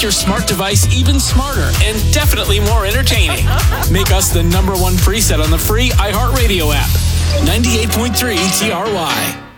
make your smart device even smarter and definitely more entertaining. Make us the #1 preset on the free iHeartRadio app. 98.3 TRY.